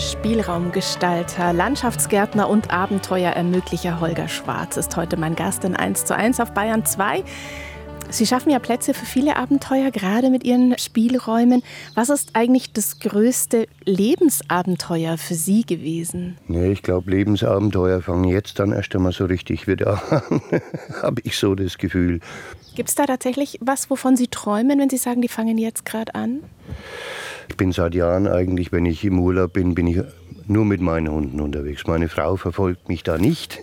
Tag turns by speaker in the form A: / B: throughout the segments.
A: Spielraumgestalter, Landschaftsgärtner und Abenteuerermöglicher Holger Schwarz ist heute mein Gast in 1:1 auf Bayern 2. Sie schaffen ja Plätze für viele Abenteuer, gerade mit Ihren Spielräumen. Was ist eigentlich das größte Lebensabenteuer für Sie gewesen?
B: Nee, ich glaube, Lebensabenteuer fangen jetzt dann erst einmal so richtig wieder an, habe ich so das Gefühl.
A: Gibt es da tatsächlich was, wovon Sie träumen, wenn Sie sagen, die fangen jetzt gerade an?
B: Ich bin seit Jahren eigentlich, wenn ich im Urlaub bin, bin ich nur mit meinen Hunden unterwegs. Meine Frau verfolgt mich da nicht.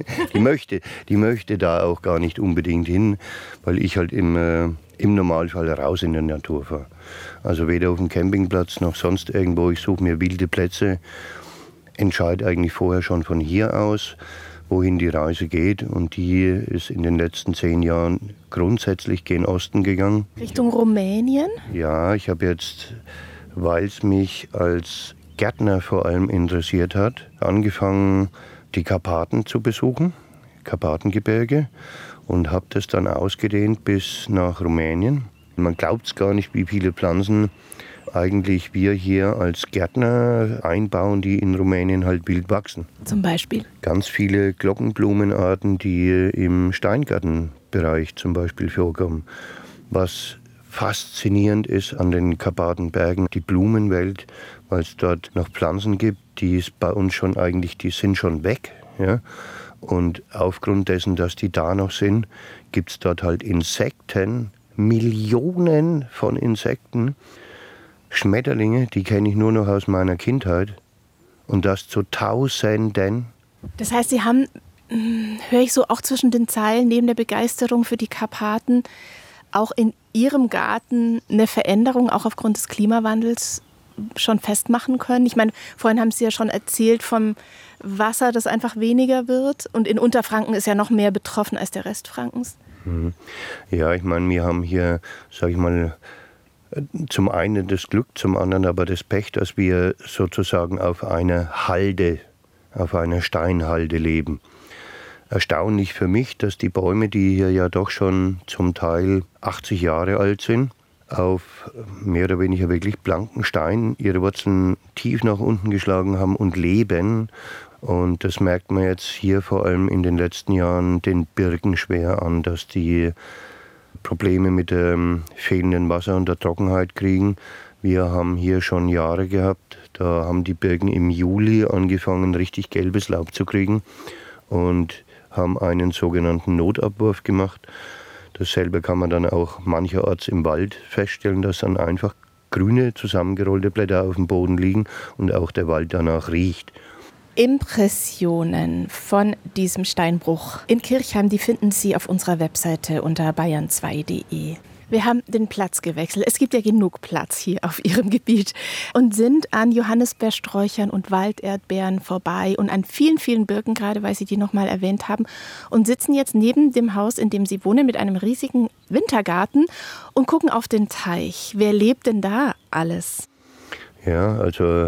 B: Die möchte da auch gar nicht unbedingt hin, weil ich halt im Normalfall raus in die Natur fahre. Also weder auf dem Campingplatz noch sonst irgendwo. Ich suche mir wilde Plätze, entscheide eigentlich vorher schon von hier aus, wohin die Reise geht. Und die ist in den letzten 10 Jahren grundsätzlich gen Osten gegangen.
A: Richtung Rumänien?
B: Ja, ich habe jetzt, weil es mich als Gärtner vor allem interessiert hat, angefangen, die Karpaten zu besuchen, Karpatengebirge, und habe das dann ausgedehnt bis nach Rumänien. Man glaubt es gar nicht, wie viele Pflanzen eigentlich wir hier als Gärtner einbauen, die in Rumänien halt wild wachsen.
A: Zum Beispiel?
B: Ganz viele Glockenblumenarten, die im Steingartenbereich zum Beispiel vorkommen. Was faszinierend ist an den Karpatenbergen, die Blumenwelt, weil es dort noch Pflanzen gibt, die ist bei uns schon eigentlich, die sind schon weg. Ja? Und aufgrund dessen, dass die da noch sind, gibt es dort halt Insekten, Millionen von Insekten, Schmetterlinge, die kenne ich nur noch aus meiner Kindheit. Und das zu Tausenden.
A: Das heißt, Sie haben, höre ich so auch zwischen den Zeilen, neben der Begeisterung für die Karpaten, auch in Ihrem Garten eine Veränderung, auch aufgrund des Klimawandels, schon festmachen können? Ich meine, vorhin haben Sie ja schon erzählt vom Wasser, das einfach weniger wird. Und in Unterfranken ist ja noch mehr betroffen als der Rest Frankens.
B: Ja, ich meine, wir haben hier, sage ich mal, zum einen das Glück, zum anderen aber das Pech, dass wir sozusagen auf einer Halde, auf einer Steinhalde leben. Erstaunlich für mich, dass die Bäume, die hier ja doch schon zum Teil 80 Jahre alt sind, auf mehr oder weniger wirklich blanken Stein ihre Wurzeln tief nach unten geschlagen haben und leben. Und das merkt man jetzt hier vor allem in den letzten Jahren den Birken schwer an, dass die Probleme mit dem fehlenden Wasser und der Trockenheit kriegen. Wir haben hier schon Jahre gehabt, da haben die Birken im Juli angefangen, richtig gelbes Laub zu kriegen und haben einen sogenannten Notabwurf gemacht. Dasselbe kann man dann auch mancherorts im Wald feststellen, dass dann einfach grüne, zusammengerollte Blätter auf dem Boden liegen und auch der Wald danach riecht.
A: Impressionen von diesem Steinbruch in Kirchheim, die finden Sie auf unserer Webseite unter bayern2.de. Wir haben den Platz gewechselt. Es gibt ja genug Platz hier auf Ihrem Gebiet und sind an Johannisbeersträuchern und Walderdbeeren vorbei und an vielen, vielen Birken, gerade weil Sie die nochmal erwähnt haben, und sitzen jetzt neben dem Haus, in dem Sie wohnen, mit einem riesigen Wintergarten und gucken auf den Teich. Wer lebt denn da alles?
B: Ja, also